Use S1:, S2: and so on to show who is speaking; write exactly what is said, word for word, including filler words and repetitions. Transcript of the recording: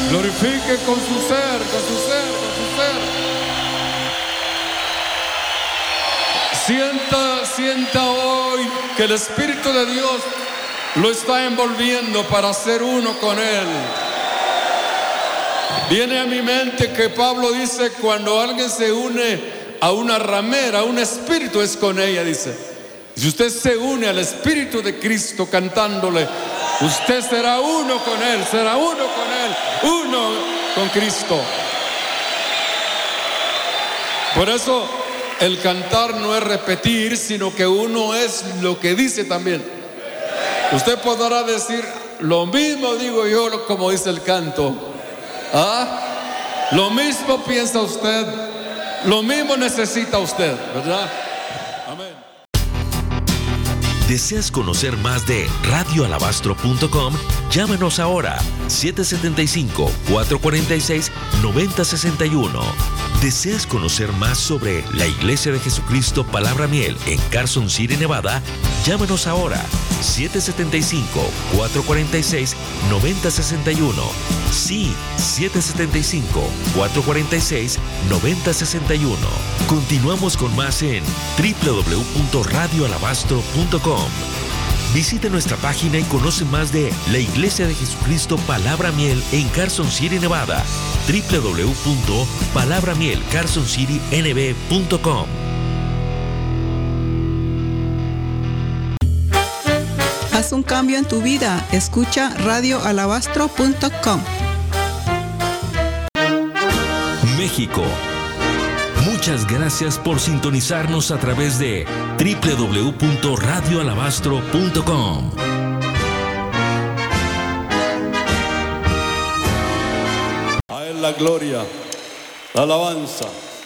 S1: Glorifique con su ser, con su ser, con su ser. Sienta, sienta hoy que el Espíritu de Dios lo está envolviendo para ser uno con Él. Viene a mi mente que Pablo dice: cuando alguien se une a una ramera, un espíritu es con ella, dice. Si usted se une al Espíritu de Cristo cantándole, usted será uno con Él, será uno con Él, uno con Cristo. Por eso el cantar no es repetir, sino que uno es lo que dice también. Usted podrá decir: lo mismo digo yo, como dice el canto. ¿Ah? Lo mismo piensa usted, lo mismo necesita usted, ¿verdad? Amén.
S2: ¿Deseas conocer más de radio alabastro punto com? Llámanos ahora, siete siete cinco, cuatro cuatro seis, nueve cero seis uno. ¿Deseas conocer más sobre la Iglesia de Jesucristo Palabra Miel en Carson City, Nevada? Llámanos ahora, siete siete cinco, cuatro cuatro seis, nueve cero seis uno. Sí, siete siete cinco, cuatro cuatro seis, nueve cero seis uno. Continuamos con más en doble u doble u doble u punto radio alabastro punto com. Visite nuestra página y conoce más de la Iglesia de Jesucristo Palabra Miel en Carson City, Nevada. doble u doble u doble u punto palabra miel carson city n b punto com.
S3: Haz un cambio en tu vida. Escucha radio alabastro punto com.
S2: México. Muchas gracias por sintonizarnos a través de doble u doble u doble u punto radio alabastro punto com.
S1: A Él la gloria, la alabanza.